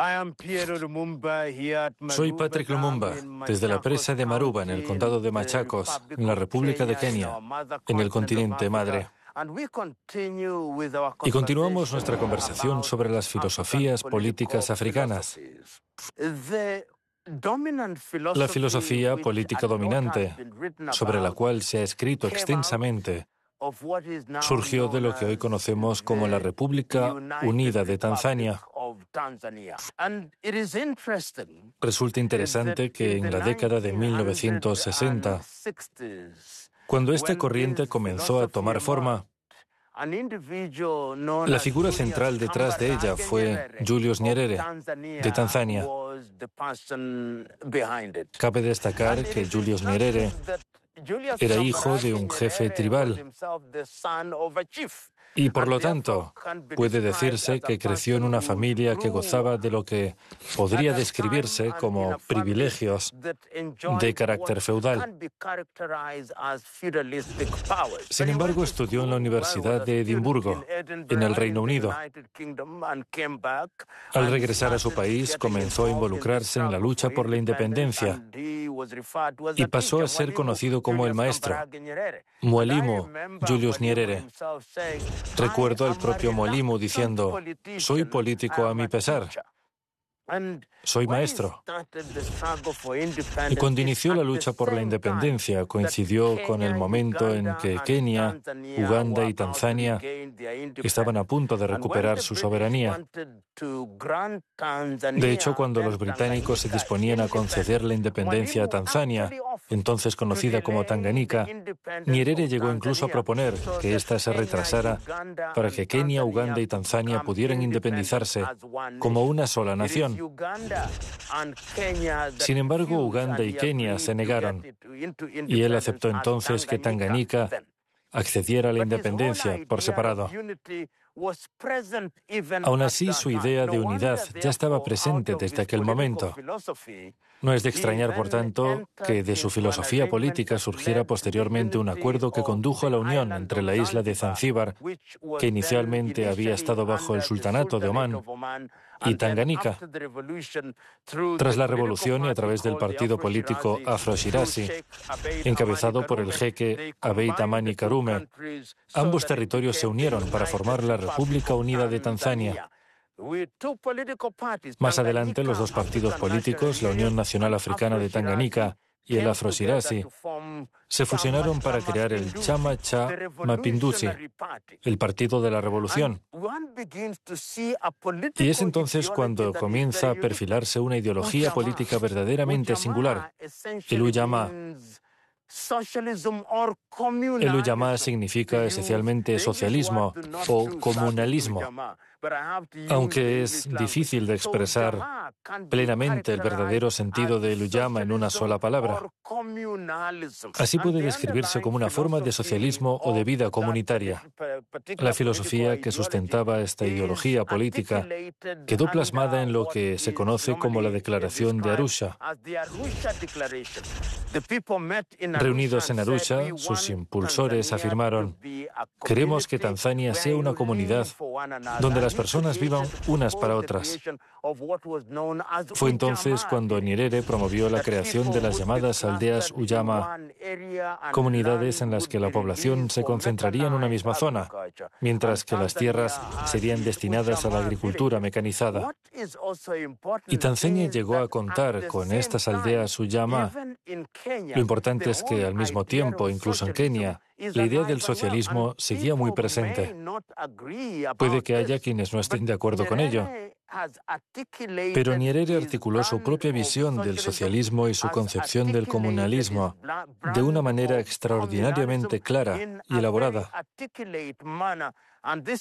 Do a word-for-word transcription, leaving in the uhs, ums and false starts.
Soy Patrick Lumumba, desde la presa de Maruba, en el condado de Machacos, en la República de Kenia, en el continente madre. Y continuamos nuestra conversación sobre las filosofías políticas africanas. La filosofía política dominante, sobre la cual se ha escrito extensamente, surgió de lo que hoy conocemos como la República Unida de Tanzania. Resulta interesante que en la década de mil novecientos sesenta, cuando esta corriente comenzó a tomar forma, la figura central detrás de ella fue Julius Nyerere, de Tanzania. Cabe destacar que Julius Nyerere era hijo de un jefe tribal y, por lo tanto, puede decirse que creció en una familia que gozaba de lo que podría describirse como privilegios de carácter feudal. Sin embargo, estudió en la Universidad de Edimburgo, en el Reino Unido. Al regresar a su país, comenzó a involucrarse en la lucha por la independencia y pasó a ser conocido como el maestro, Mwalimu Julius Nyerere. Recuerdo al propio Mwalimu diciendo: «Soy político a mi pesar. Soy maestro». Y cuando inició la lucha por la independencia, coincidió con el momento en que Kenia, Uganda y Tanzania estaban a punto de recuperar su soberanía. De hecho, cuando los británicos se disponían a conceder la independencia a Tanzania, entonces conocida como Tanganyika, Nyerere llegó incluso a proponer que ésta se retrasara para que Kenia, Uganda y Tanzania pudieran independizarse como una sola nación. Sin embargo, Uganda y Kenia se negaron, y él aceptó entonces que Tanganyika accediera a la independencia por separado. Aún así, su idea de unidad ya estaba presente desde aquel momento. No es de extrañar, por tanto, que de su filosofía política surgiera posteriormente un acuerdo que condujo a la unión entre la isla de Zanzíbar, que inicialmente había estado bajo el sultanato de Omán, y Tanganyika. Tras la revolución y a través del partido político Afro-Shirazi, encabezado por el jeque Abeid Amani Karume, ambos territorios se unieron para formar la República Unida de Tanzania. Más adelante, los dos partidos políticos, la Unión Nacional Africana de Tanganyika y el Afro-Shirazi, se fusionaron para crear el Chama cha Mapinduzi, el Partido de la Revolución. Y es entonces cuando comienza a perfilarse una ideología política verdaderamente singular, el Ujamaa. El Ujamaa significa esencialmente socialismo o comunalismo, aunque es difícil de expresar plenamente el verdadero sentido del Ujamaa en una sola palabra. Así puede describirse como una forma de socialismo o de vida comunitaria. La filosofía que sustentaba esta ideología política quedó plasmada en lo que se conoce como la Declaración de Arusha. Reunidos en Arusha, sus impulsores afirmaron: «Queremos que Tanzania sea una comunidad donde las personas vivan unas para otras». Fue entonces cuando Nyerere promovió la creación de las llamadas aldeas Ujamaa, comunidades en las que la población se concentraría en una misma zona, mientras que las tierras serían destinadas a la agricultura mecanizada. Y Tanzania llegó a contar con estas aldeas Ujamaa. Lo importante es que al mismo tiempo, incluso en Kenia, la idea del socialismo seguía muy presente. Puede que haya quienes no estén de acuerdo con ello, pero Nyerere articuló su propia visión del socialismo y su concepción del comunalismo de una manera extraordinariamente clara y elaborada.